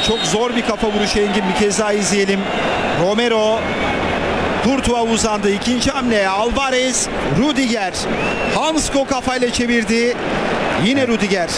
Çok zor bir kafa vuruşu Engin, bir kez daha izleyelim. Romero, Courtois uzandı. İkinci hamle Alvarez, Rudiger. Hansko kafayla çevirdi. Yine Rudiger.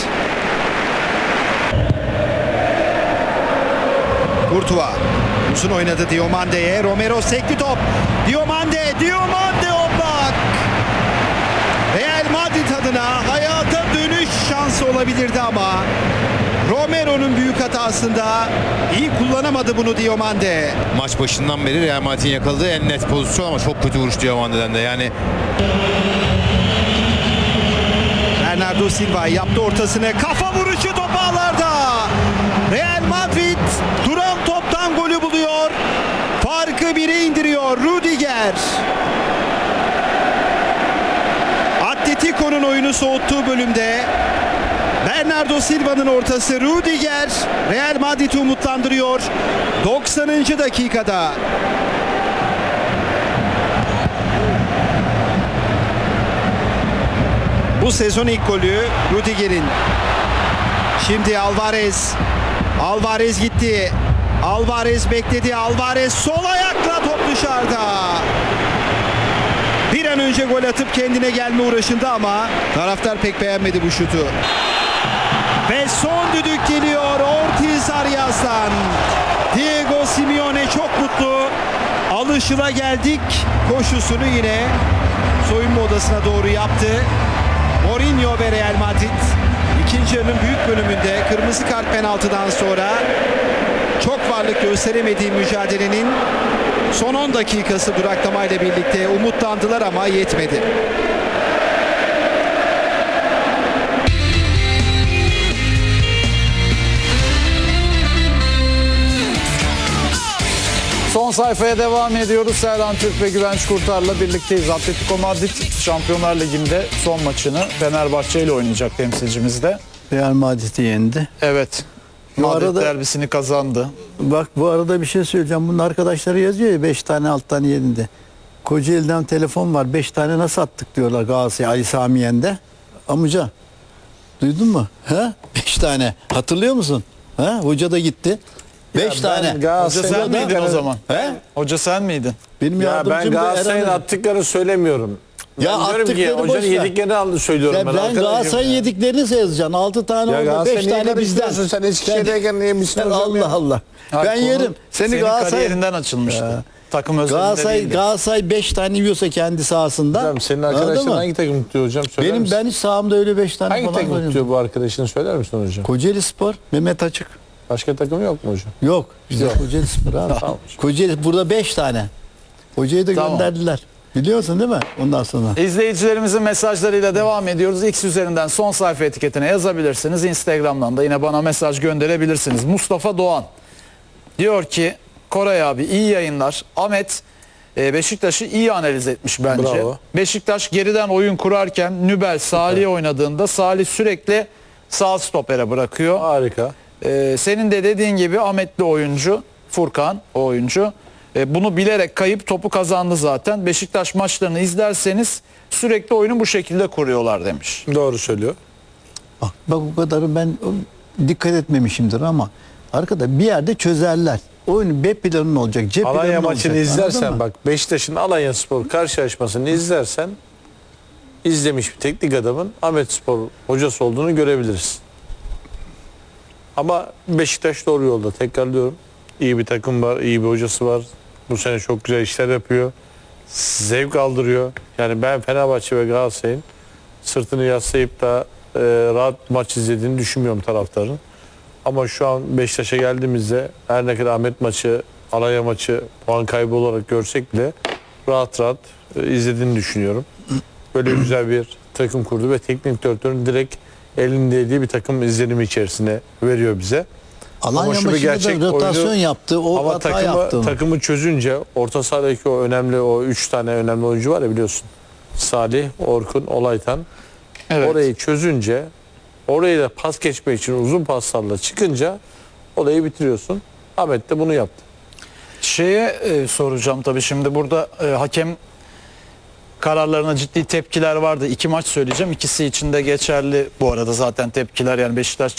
Courtois uzun oynadı Diomande'ye. Romero sekti top. Diomande oblak. Real Madrid adına hayata dönüş şansı olabilirdi ama Romero'nun büyük hatasında iyi kullanamadı bunu Diomande. Maç başından beri Real Madrid'in yakaladığı en net pozisyon ama çok kötü vuruş Diomande'den de. Yani Bernardo Silva yaptı ortasını. Kafa vuruşu, top ağlarda. Real Madrid duran toptan golü buluyor. Farkı 1'e indiriyor Rudiger. Atletico'nun oyunu soğuttuğu bölümde Bernardo Silva'nın ortası, Rudiger Real Madrid'i umutlandırıyor 90. dakikada. Bu sezon ilk golü Rudiger'in. Şimdi Alvarez gitti. Alvarez bekledi. Alvarez sol ayakla, top dışarıda. Bir an önce gol atıp kendine gelme uğraşında ama taraftar pek beğenmedi bu şutu. Ve son düdük geliyor Ortiz Arias'tan. Diego Simeone çok mutlu. Alışılageldik koşusunu yine soyunma odasına doğru yaptı. Mourinho ve Real Madrid ikinci yarının büyük bölümünde kırmızı kart penaltıdan sonra çok varlık gösteremediği mücadelenin son 10 dakikası duraklamayla birlikte umutlandılar ama yetmedi. Son sayfaya devam ediyoruz. Serhan Türk ve Güvenç Kurtar'la birlikteyiz. Atletico Madrid Şampiyonlar Ligi'nde son maçını Fenerbahçe ile oynayacak, temsilcimiz de. Real Madrid'i yendi. Evet. Bu Madrid arada- derbisini kazandı. Bak bu arada bir şey söyleyeceğim. Bunun arkadaşları yazıyor ya 5 tane 6 tane yerinde. Kocaeli'den telefon var. 5 tane nasıl attık diyorlar Galatasaray Ali Sami Yen'de. Amca duydun mu? Ha? 5 tane. Hatırlıyor musun? Ha? Hoca da gitti. 5 tane. Hoca sen miydin o zaman? He? Hoca sen miydin? Benim Ya yardımcım ben da Galatasaray'ın Eren. attıklarını söylemiyorum. Ya Ben diyorum ki attıkları boş hocanın ver. yediklerini söylüyorum Ya ben. ben arkadaşım Galatasaray'ın ya. yediklerini yazacaksın. 6 tane Ya orada, 5 Galatasaray niye tane bizden. karıştırıyorsun? Sen Eskişehir'deyken niye misin hocam Allah ya? Allah. Ha, Ben konu yerim. Seni senin Galatasaray kariyerinden açılmıştı. Takım özelinde değildi. Galatasaray 5 tane yiyorsa kendi sahasından. Hocam senin anladın arkadaşın mı? hangi takım tutuyor hocam? Söyler misin? Ben hiç sahamda öyle 5 tane Hangi falan takım görüyorum. tutuyor bu arkadaşını söyler misin hocam? Kocaeli Spor, Mehmet Açık. Başka takım yok mu hocam? Yok. Bizde Kocaeli Spor abi. Tamam. Kocaeli burada 5 tane. Hocayı da Tamam. gönderdiler. Biliyorsun değil mi? Ondan sonra. İzleyicilerimizin mesajlarıyla devam ediyoruz. X üzerinden son sayfa etiketine yazabilirsiniz. Instagram'dan da yine bana mesaj gönderebilirsiniz. Mustafa Doğan diyor ki Koray abi iyi yayınlar. Ahmet Beşiktaş'ı iyi analiz etmiş bence. Bravo. Beşiktaş geriden oyun kurarken Nübel Salih oynadığında Salih sürekli sağ stopere bırakıyor. Harika. Senin de dediğin gibi Ahmetli oyuncu Furkan o oyuncu bunu bilerek kayıp topu kazandı zaten. Beşiktaş maçlarını izlerseniz sürekli oyunu bu şekilde kuruyorlar demiş. Doğru söylüyor. Bak bu kadarı ben dikkat etmemişimdir ama arkada bir yerde çözerler. Oyunun B planın olacak, C planın olacak. Alanya maçını Anladın izlersen mı? bak Beşiktaş'ın Alanyaspor karşılaşmasını izlersen izlemiş bir teknik adamın Ahmetspor hocası olduğunu görebiliriz. Ama Beşiktaş doğru yolda, tekrarlıyorum. İyi bir takım var, iyi bir hocası var. Bu sene çok güzel işler yapıyor. Zevk aldırıyor. Yani ben Fenerbahçe ve Galatasaray'ın sırtını yaslayıp da rahat maç izlediğini düşünmüyorum taraftarın. Ama şu an Beşiktaş'a geldiğimizde her ne kadar Ahmet maçı, Alanya maçı puan kaybı olarak görsek bile rahat izlediğini düşünüyorum. Böyle güzel bir takım kurdu ve teknik direktörün direkt elindeydiği bir takım izlenimi içerisine veriyor bize. Alanya Ama şu bir maçında gerçek, da rotasyon oyunu- yaptı. O Ama hata yaptı. takımı çözünce orta sahadaki o önemli o 3 tane önemli oyuncu var ya biliyorsun. Salih, Orkun, Olaytan. Evet. Orayı çözünce orayı da pas geçmek için uzun paslarla çıkınca olayı bitiriyorsun. Ahmet de bunu yaptı. Soracağım tabii şimdi burada hakem kararlarına ciddi tepkiler vardı. 2 maç söyleyeceğim. İkisi için de geçerli bu arada zaten tepkiler. Yani Beşiktaş